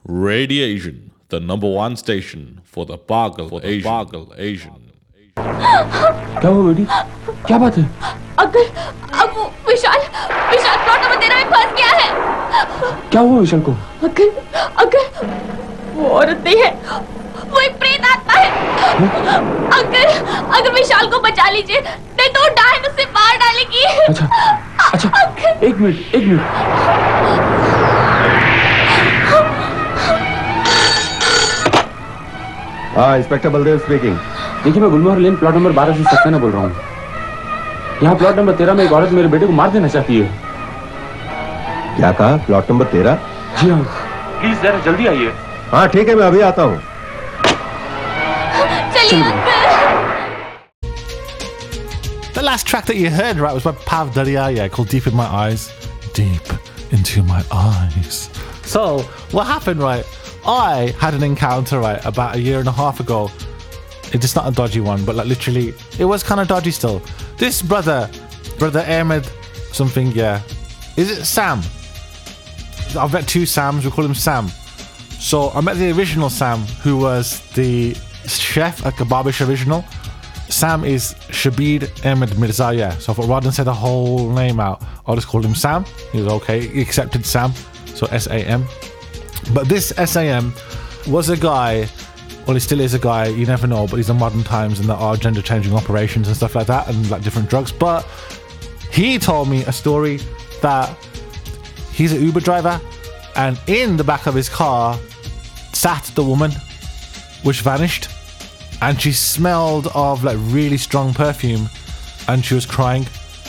Radiation, the number one station for the Pagal Asian. क्या हुआ बेटी? क्या बात है? अगर अब वो विशाल प्लॉट नंबर 13 में फंस गया है। क्या हुआ विशाल को? अगर वो औरत नहीं है, वो एक प्रेत आत्मा है। अगर विशाल को बचा लीजिए, नहीं तो डायन उसे मार डालेगी। अच्छा, एक मिनट। हाँ, इंस्पेक्टर बलदेव स्पीकिंग। देखिए, मैं गुलमोहर लेन प्लॉट नंबर 12 से सक्सेना बोल रहा हूँ। यहाँ प्लॉट नंबर 13 में एक औरत मेरे बेटे को मार देना चाहती है। क्या कहा? Plot number 13? जी हाँ, प्लीज जरा जल्दी आइए। हाँ ठीक है, मैं अभी आता हूँ। The last track that you heard, right, was by Pav Daria, called Deep in My Eyes. Deep into my eyes. So, what happened, right? I had an encounter, right, about a year and a half ago. It's not a dodgy one, but like literally, it was kind of dodgy still. This brother Ahmed something, yeah. Is it Sam? I've met two Sams, we call him Sam. So I met the original Sam, who was the chef at Kebabish Original. Sam is Shabir Ahmed Mirza, yeah. So I thought rather than say the whole name out, I'll just call him Sam. He was okay, he accepted Sam, so S-A-M. But this SAM was a guy, well, he still is a guy, you never know, but he's in modern times and there are gender changing operations and stuff like that and like different drugs. But he told me a story that he's an Uber driver and in the back of his car sat the woman, which vanished, and she smelled of like really strong perfume and she was crying.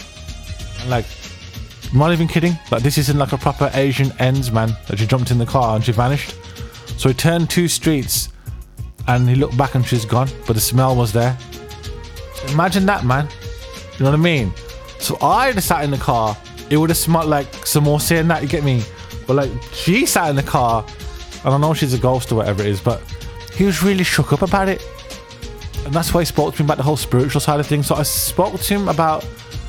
And like, I'm not even kidding, like this isn't like a proper Asian ends, man, that she jumped in the car and she vanished. So he turned 2 streets and he looked back and she's gone, but the smell was there. Imagine that, man. You know what I mean? So I just sat in the car, it would have smelled like samosa and that, you get me? But like, she sat in the car, and I know she's a ghost or whatever it is, but he was really shook up about it. And that's why he spoke to me about the whole spiritual side of things. So I spoke to him about,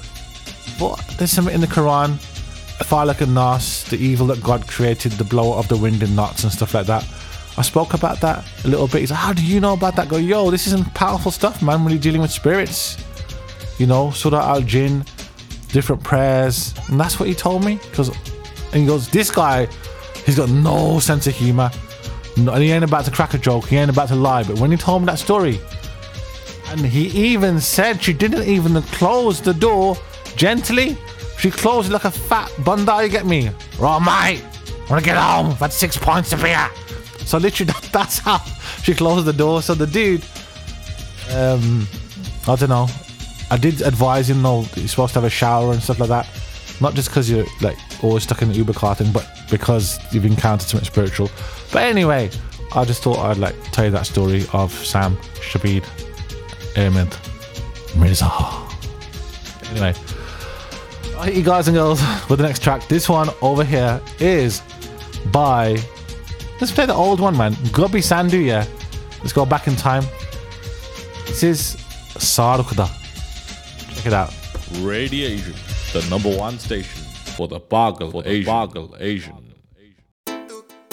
what, there's something in the Quran, Falak and Nas, the evil that God created, the blower of the wind and knots and stuff like that. I spoke about that a little bit. He's like, how do you know about that? I go, yo, this isn't powerful stuff, man, when you're dealing with spirits. You know, Surah Al-Jinn, different prayers. And that's what he told me. And he goes, this guy, he's got no sense of humour. And he ain't about to crack a joke, he ain't about to lie. But when he told me that story, and he even said she didn't even close the door gently. She closed it like a fat bunda, you get me? Right, mate, I want to get home. I've had 6 pints of beer. So literally, that's how she closed the door. So the dude, I don't know. I did advise him, though, you're supposed to have a shower and stuff like that. Not just because you're like always stuck in the Uber car thing, but because you've encountered something spiritual. But anyway, I just thought I'd like tell you that story of Sam Shabir Ahmed Mirza. Anyway, I'll hit you guys and girls with the next track. This one over here is by, let's play the old one, man. Gobi Sandhu, yeah. Let's go back in time. This is Sarukda. Check it out. Radiation, the number one station for the Pagal Asian.